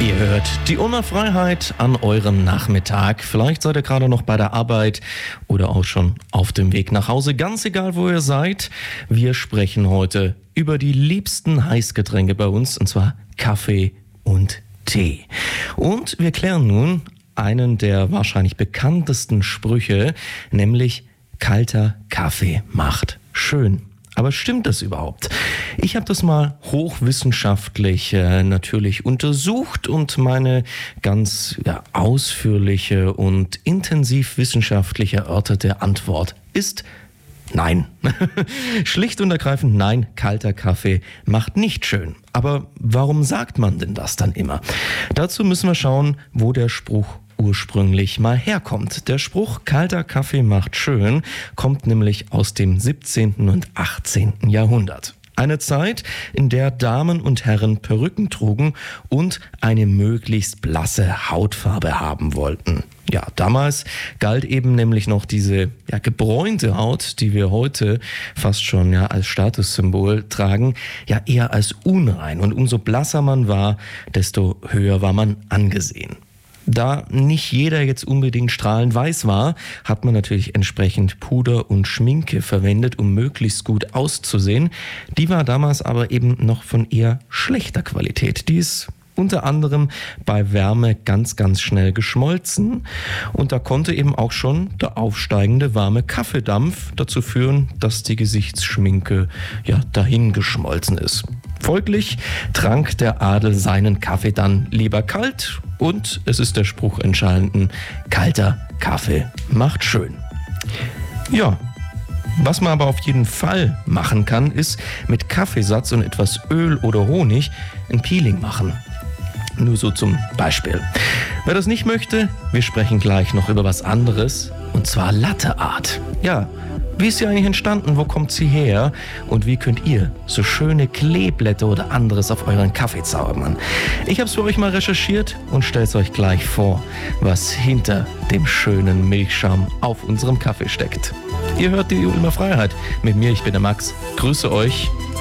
Ihr hört die Ulmer Freiheit an eurem Nachmittag. Vielleicht seid ihr gerade noch bei der Arbeit oder auch schon auf dem Weg nach Hause. Ganz egal, wo ihr seid. Wir sprechen heute über die liebsten Heißgetränke bei uns, und zwar Kaffee und Tee. Und wir klären nun einen der wahrscheinlich bekanntesten Sprüche, nämlich kalter Kaffee macht schön. Aber stimmt das überhaupt? Ich habe das mal hochwissenschaftlich natürlich untersucht und meine ganz ausführliche und intensiv wissenschaftlich erörterte Antwort ist nein. Schlicht und ergreifend nein, kalter Kaffee macht nicht schön. Aber warum sagt man denn das dann immer? Dazu müssen wir schauen, wo der Spruch ursprünglich mal herkommt. Der Spruch kalter Kaffee macht schön kommt nämlich aus dem 17. und 18. Jahrhundert. Eine Zeit, in der Damen und Herren Perücken trugen und eine möglichst blasse Hautfarbe haben wollten. Ja, damals galt eben nämlich noch diese gebräunte Haut, die wir heute fast schon als Statussymbol tragen, eher als unrein. Und umso blasser man war, desto höher war man angesehen. Da nicht jeder jetzt unbedingt strahlend weiß war, hat man natürlich entsprechend Puder und Schminke verwendet, um möglichst gut auszusehen. Die war damals aber eben noch von eher schlechter Qualität. Die ist unter anderem bei Wärme ganz, ganz schnell geschmolzen. Und da konnte eben auch schon der aufsteigende warme Kaffeedampf dazu führen, dass die Gesichtsschminke dahin geschmolzen ist. Folglich trank der Adel seinen Kaffee dann lieber kalt und es ist der Spruch entscheidend, kalter Kaffee macht schön. Ja, was man aber auf jeden Fall machen kann, ist mit Kaffeesatz und etwas Öl oder Honig ein Peeling machen. Nur so zum Beispiel. Wer das nicht möchte, wir sprechen gleich noch über was anderes, und zwar Latte Art. Ja, wie ist sie eigentlich entstanden? Wo kommt sie her? Und wie könnt ihr so schöne Kleeblätter oder anderes auf euren Kaffee zaubern? Ich habe es für euch mal recherchiert und stelle es euch gleich vor, was hinter dem schönen Milchschaum auf unserem Kaffee steckt. Ihr hört die Ulmer Freiheit. Mit mir, ich bin der Max. Grüße euch.